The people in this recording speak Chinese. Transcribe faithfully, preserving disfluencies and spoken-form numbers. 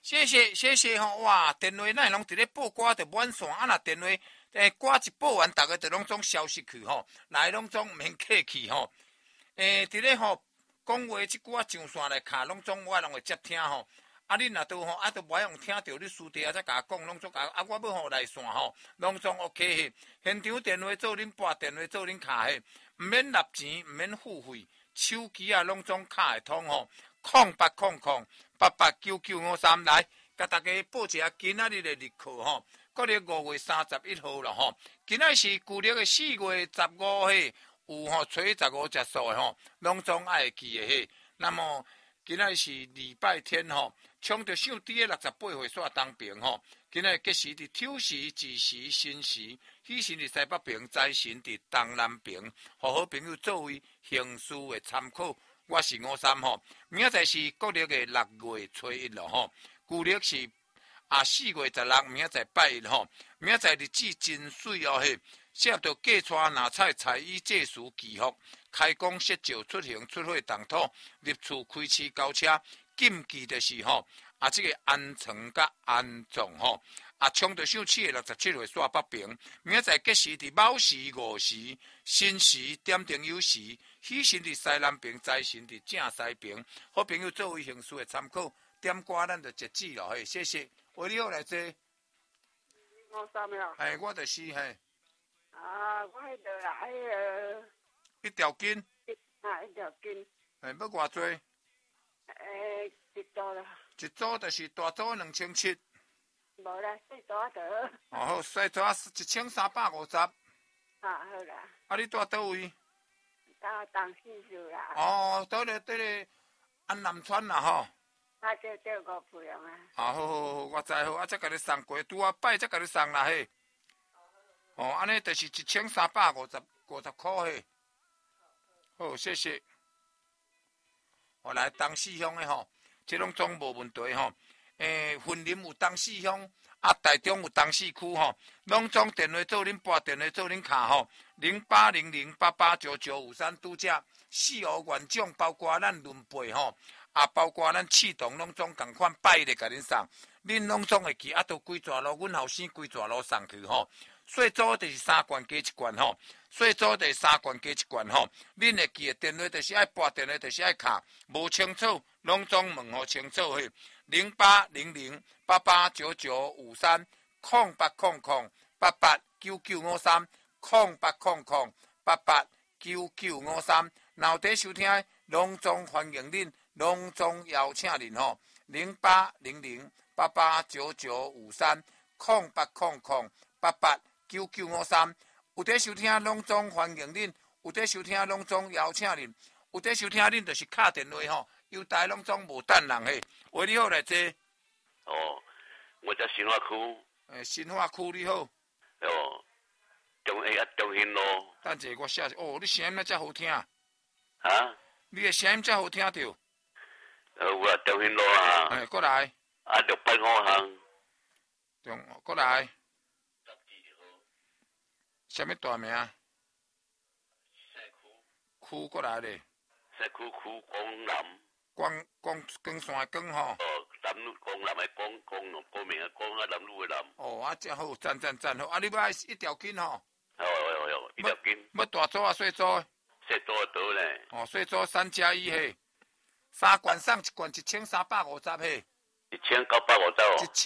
谢谢谢谢吼，哇！电话咱拢伫咧报歌，就满线啊！若电话诶歌一报完，逐个就拢总消失去吼，来拢总毋免客气吼。诶，伫咧吼讲话即句啊上线来卡，拢总我拢会接听吼。啊，你若都吼啊，都无用听着你私底下才甲我讲，拢总甲啊，我要吼来线吼，拢总 OK 嘿。现场电话做恁拨，电话做恁卡嘿，毋免纳钱，毋免付费，手机啊拢总卡会通吼。空八空空八八九九五三来，甲大家报一下今仔日的日课吼。国历五月三十一号了吼，今仔是旧历的四月十五号，有吼初十五结束的吼，拢总爱记的嘿。那么今仔是礼拜天吼，冲着上伫的六十八岁煞东平吼。今仔吉时伫丑时、子时、申时，喜神伫西北平，财神伫东南平，互好朋友作为行事的参考。我是五三吼，明仔载是国历的六月初一咯吼，旧历是啊四月十六，明仔载拜一吼，明仔载日子真水哦嘿，适合着嫁娶拿菜财衣借书祈福，开工设照出行出货动土，入厝开市交车，禁忌就是吼啊这个安床甲安葬吼。啊，冲着上七月六十七岁煞北平，明仔载吉时伫卯时、午时、申时、点灯酉时，喜神伫西南平，财神伫正西平。好朋友作为形式的参考，点歌咱就截止咯，嘿，谢谢。为你好来坐。 我三秒。 哎，我就是嘿。 啊，我迄个啦，迄个。 一条筋。 啊，一条筋。 哎，要偌多？ 诶，一组啦。 一组就是大组两千七。 无啦，细组啊得。 哦好，细组一千三百五十。啊， 好啦。 啊，你住倒位？ 到东四处啦。 哦，倒咧，倒咧，安南川啦吼。 啊，这这五倍啊嘛。 啊，好好好，我知好，啊，再甲你送过，拄啊摆再甲你送啦嘿。哦，安尼就是一千三百五十五十块嘿。好，谢谢。我来东四乡的吼，这拢总无问题吼。诶，云林有东四乡，啊，台中有东四区吼，拢总电话做恁拨，电话做恁卡吼，零八零零八八九九五三拄则四号原奖，包括咱轮配吼，啊，包括咱启动拢总共款摆咧甲恁送，恁拢总会记，啊，都规蛇路，阮后生规蛇路送去吼。细组就是三罐加一罐吼，细组就是三罐加一罐吼，恁会记的电话就是爱拨，电话就是爱卡，无清楚拢总问互清楚嘿。零八零零八八九九五三空八空空八八九九五三空八空空八八九九五三，脑袋收听隆重欢迎恁，隆重邀请恁吼，零八零零八八九九五三空八空空八八九九五三，有在收听隆重欢迎恁，有在收听隆重邀请恁，有在收听恁就是敲电话吼。优待拢总无等人嘿，为你好来坐。 哦，我在新化区。 诶，新化区你好。 哦，中诶啊中兴路。 等者我写哦，你声音遮好听。啊？你诶声音遮好听着。 呃，有啊，中兴路啊。 诶，过来。 啊，六百五巷。 中，过来。十二号。什么大名？西区。区过来咧。 西区区光南。 光光光线的光吼。 哦，南路光南的光光光明的光啊，南路的南。 哦，啊，真好，赞赞赞好。啊，你要爱一条筋吼。 好好好，一条筋。 要大组啊，细组？ 细组多咧。 哦，细组三加一嘿，三罐送一罐一千三百五十嘿。 一千九百五十哦。